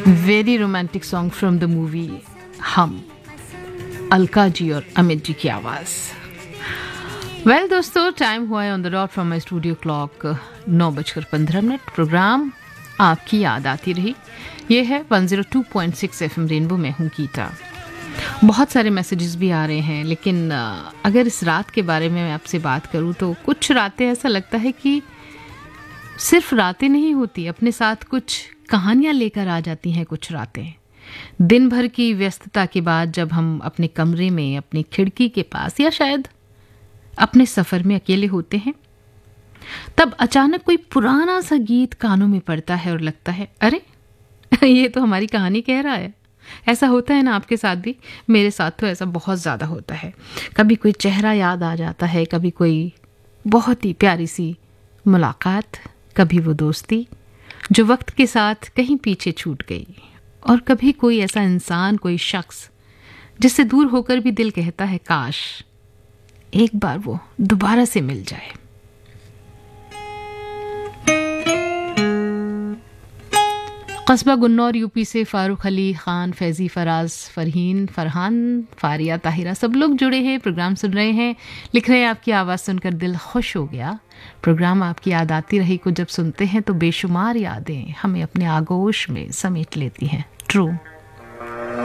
Very romantic song from the movie हम, अलका जी और अमित जी की आवाज़। वेल दोस्तों, टाइम हुआ है on the dot from my studio clock 9:15। Programme आपकी याद आती रही। ये है 102.6 FM रेनबो में हूँ गीता। बहुत सारे मैसेजेस भी आ रहे हैं, लेकिन अगर इस रात के बारे में मैं आपसे बात करूँ तो कुछ रातें ऐसा लगता है कि सिर्फ रातें नहीं होती, अपने साथ कुछ कहानियाँ लेकर आ जाती हैं कुछ रातें। दिन भर की व्यस्तता के बाद जब हम अपने कमरे में, अपनी खिड़की के पास या शायद अपने सफ़र में अकेले होते हैं, तब अचानक कोई पुराना सा गीत कानों में पड़ता है और लगता है अरे ये तो हमारी कहानी कह रहा है। ऐसा होता है ना आपके साथ भी? मेरे साथ तो ऐसा बहुत ज़्यादा होता है। कभी कोई चेहरा याद आ जाता है, कभी कोई बहुत ही प्यारी सी मुलाकात, कभी वो दोस्ती जो वक्त के साथ कहीं पीछे छूट गई, और कभी कोई ऐसा इंसान, कोई शख्स जिससे दूर होकर भी दिल कहता है काश एक बार वो दोबारा से मिल जाए। कस्बा गुन्नौर यूपी से फारूक अली खान, फैजी, फराज, फरहीन, फरहान, फारिया, ताहिरा सब लोग जुड़े हैं, प्रोग्राम सुन रहे हैं, लिख रहे हैं आपकी आवाज़ सुनकर दिल खुश हो गया। प्रोग्राम आपकी याद आती रही को जब सुनते हैं तो बेशुमार यादें हमें अपने आगोश में समेट लेती हैं। ट्रू।